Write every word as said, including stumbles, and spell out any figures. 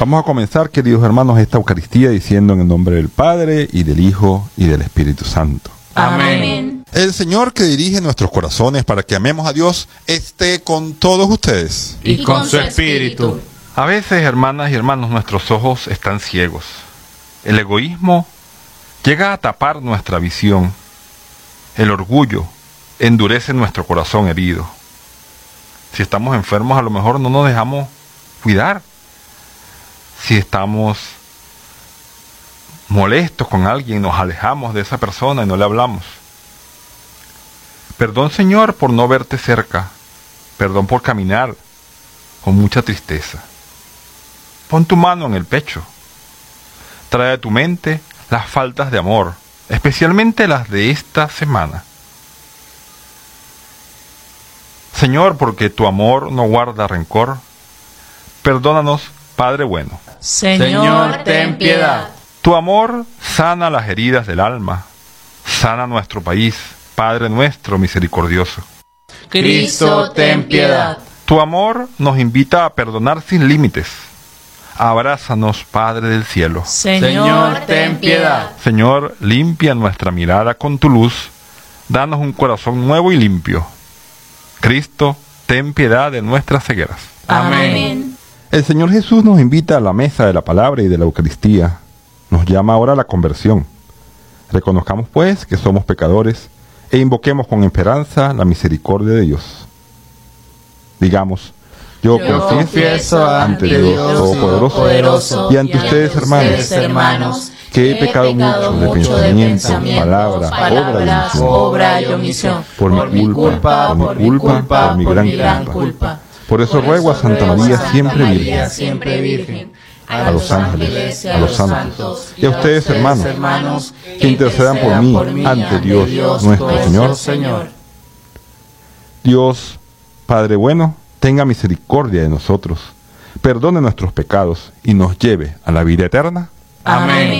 Vamos a comenzar, queridos hermanos, esta Eucaristía diciendo en el nombre del Padre, y del Hijo, y del Espíritu Santo. Amén. El Señor que dirige nuestros corazones para que amemos a Dios esté con todos ustedes. Y con su espíritu. A veces, hermanas y hermanos, nuestros ojos están ciegos. El egoísmo llega a tapar nuestra visión. El orgullo endurece nuestro corazón herido. Si estamos enfermos, a lo mejor no nos dejamos cuidar. Si estamos molestos con alguien, nos alejamos de esa persona y no le hablamos. Perdón, Señor, por no verte cerca. Perdón por caminar con mucha tristeza. Pon tu mano en el pecho. Trae a tu mente las faltas de amor, especialmente las de esta semana. Señor, porque tu amor no guarda rencor, perdónanos, Padre bueno. Señor, ten piedad. Tu amor sana las heridas del alma, sana nuestro país, Padre nuestro misericordioso. Cristo, ten piedad. Tu amor nos invita a perdonar sin límites. Abrázanos, Padre del cielo. Señor, ten piedad. Señor, limpia nuestra mirada con tu luz, danos un corazón nuevo y limpio. Cristo, ten piedad de nuestras cegueras. Amén. El Señor Jesús nos invita a la mesa de la palabra y de la Eucaristía. Nos llama ahora a la conversión. Reconozcamos, pues, que somos pecadores e invoquemos con esperanza la misericordia de Dios. Digamos, yo, Yo confieso, confieso ante Dios Todopoderoso y ante ustedes, hermanos, hermanos, que he pecado mucho de pensamiento, palabra, obra y y omisión, omisión, por mi culpa, por mi culpa, por mi gran culpa. Por eso ruego a Santa María siempre Virgen, siempre Virgen, a los ángeles, a los santos, y a ustedes, hermanos, que intercedan por mí ante Dios nuestro Señor. Dios, Padre bueno, tenga misericordia de nosotros, perdone nuestros pecados y nos lleve a la vida eterna. Amén.